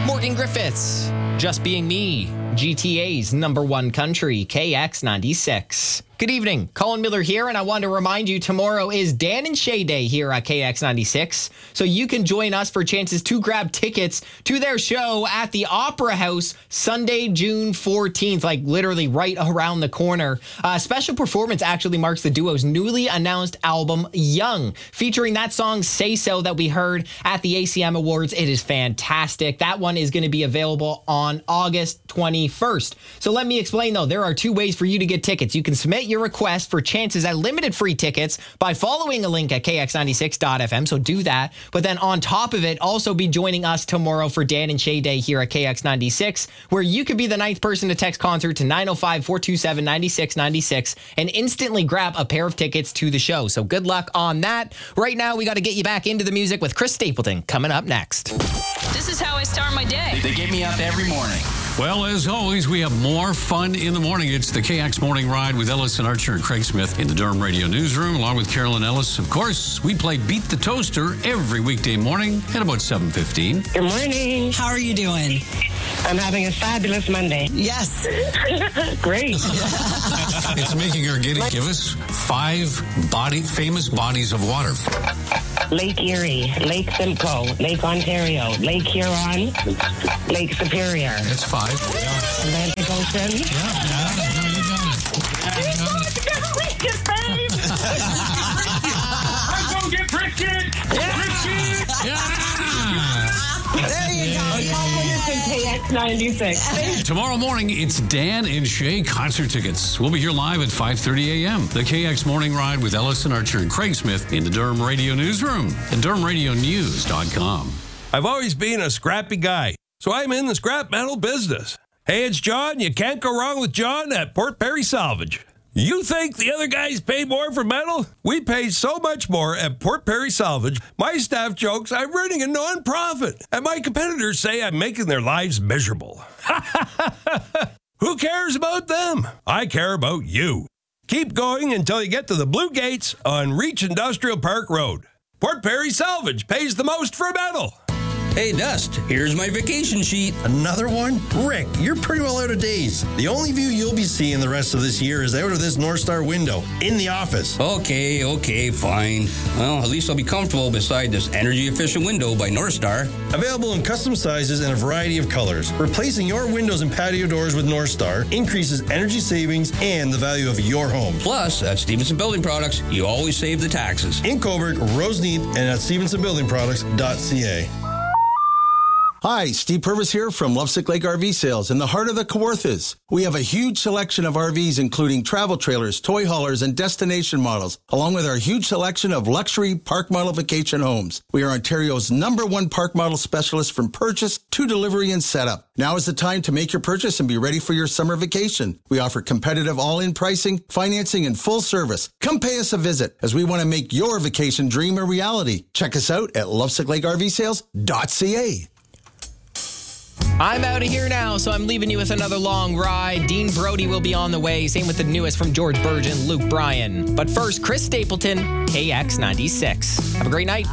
Morgan Griffiths, Just Being Me, GTA's number one country, KX96. Good evening, Colin Miller here, and I want to remind you tomorrow is Dan and Shay Day here at KX96, so you can join us for chances to grab tickets to their show at the Opera House Sunday, June 14th, like literally right around the corner. Special performance actually marks the duo's newly announced album, Young, featuring that song, Say So, that we heard at the ACM Awards. It is fantastic. That one is going to be available on August 21st. So let me explain, though. There are two ways for you to get tickets. You can submit your request for chances at limited free tickets by following a link at kx96.fm, so do that. But then on top of it, also be joining us tomorrow for Dan and Shay Day here at KX96, where you could be the ninth person to text concert to 905-427-9696 and instantly grab a pair of tickets to the show. So good luck on that. Right now, we got to get you back into the music with Chris Stapleton coming up next. This is how I start my day. They get me up every morning. Well, as always, we have more fun in the morning. It's the KX Morning Ride with Ellison Archer and Craig Smith in the Durham Radio Newsroom, along with Carolyn Ellis. Of course, we play Beat the Toaster every weekday morning at about 7:15. Good morning. How are you doing? I'm having a fabulous Monday. Yes. Great. It's making her giddy. Give us 5 famous bodies of water. Lake Erie, Lake Simcoe, Lake Ontario, Lake Huron, Lake Superior. That's 5. Atlantic Ocean. You got I'm going to get brisket! There you go. KX96. Tomorrow morning, it's Dan and Shay concert tickets. We'll be here live at 5:30 a.m. The KX Morning Ride with Ellison Archer and Craig Smith in the Durham Radio Newsroom at DurhamRadioNews.com. I've always been a scrappy guy, so I'm in the scrap metal business. Hey, it's John. You can't go wrong with John at Port Perry Salvage. You think the other guys pay more for metal? We pay so much more at Port Perry Salvage. My staff jokes I'm running a non-profit, and my competitors say I'm making their lives miserable. Who cares about them? I care about you. Keep going until you get to the Blue Gates on Reach Industrial Park Road. Port Perry Salvage pays the most for metal. Hey, Dust, here's my vacation sheet. Another one? Rick, you're pretty well out of days. The only view you'll be seeing the rest of this year is out of this North Star window in the office. Okay, fine. Well, at least I'll be comfortable beside this energy-efficient window by North Star. Available in custom sizes and a variety of colors. Replacing your windows and patio doors with North Star increases energy savings and the value of your home. Plus, at Stevenson Building Products, you always save the taxes. In Coburg, Roseneath, and at StevensonBuildingProducts.ca. Hi, Steve Purvis here from Lovesick Lake RV Sales in the heart of the Kawarthas. We have a huge selection of RVs, including travel trailers, toy haulers, and destination models, along with our huge selection of luxury park model vacation homes. We are Ontario's #1 park model specialist from purchase to delivery and setup. Now is the time to make your purchase and be ready for your summer vacation. We offer competitive all-in pricing, financing, and full service. Come pay us a visit as we want to make your vacation dream a reality. Check us out at lovesicklakervsales.ca. I'm out of here now, so I'm leaving you with another long ride. Dean Brody will be on the way. Same with the newest from George Burgeon, Luke Bryan. But first, Chris Stapleton, KX96. Have a great night.